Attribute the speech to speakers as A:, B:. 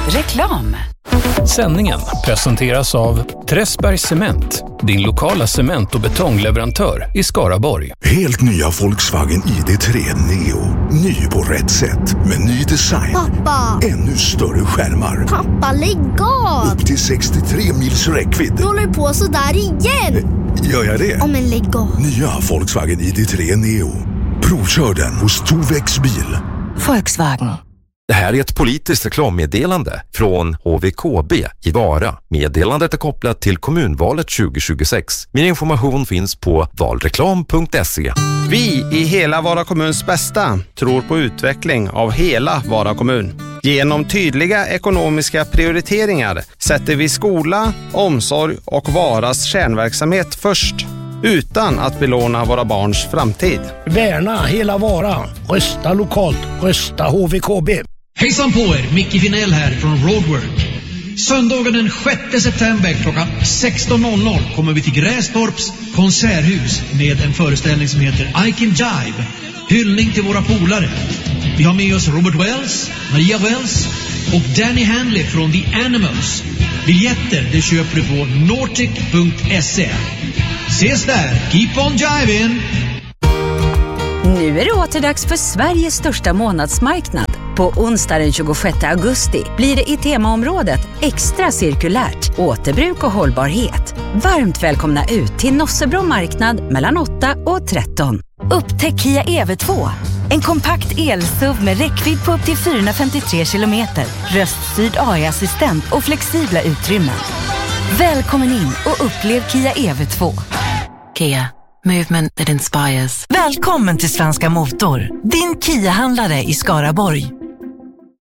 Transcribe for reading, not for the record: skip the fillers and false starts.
A: Reklam.
B: Sändningen presenteras av Träsbergs Cement, din lokala cement- och betongleverantör i Skaraborg.
C: Helt nya Volkswagen ID3 Neo. Ny på rätt sätt med ny design.
D: Pappa!
C: Ännu större skärmar.
D: Pappa, lägg av!
C: Upp till 63 mils räckvidd.
D: Du håller på så där igen!
C: Gör jag det?
D: Ja, men lägg av.
C: Nya Volkswagen ID3 Neo. Provkör den hos Tovex bil.
A: Volkswagen.
E: Det här är ett politiskt reklammeddelande från HVKB i Vara. Meddelandet är kopplat till kommunvalet 2026. Mer information finns på valreklam.se.
F: Vi i hela Vara kommuns bästa tror på utveckling av hela Vara kommun. Genom tydliga ekonomiska prioriteringar sätter vi skola, omsorg och Varas kärnverksamhet först, utan att belåna våra barns framtid.
G: Värna hela Vara. Rösta lokalt. Rösta HVKB.
H: Hejsan på er, Micke Finell här från Roadwork. Söndagen den 6 september klockan 16.00 kommer vi till Grästorps konserthus med en föreställning som heter I Can Jive. Hyllning till våra polare. Vi har med oss Robert Wells, Maria Wells och Danny Hanley från The Animals. Biljetter det köper du på nortic.se. Ses där, keep on jiving!
A: Nu är det återdags för Sveriges största månadsmarknad. På onsdag den 26 augusti blir det i temaområdet extra cirkulärt, återbruk och hållbarhet. Varmt välkomna ut till Nossebro marknad mellan 8 och 13.
I: Upptäck Kia EV2. En kompakt el-SUV med räckvidd på upp till 453 kilometer, röststyrd AI-assistent och flexibla utrymmen. Välkommen in och upplev Kia EV2.
A: Kia. Movement that inspires.
I: Välkommen till Svenska Motor, din Kia-handlare i Skaraborg.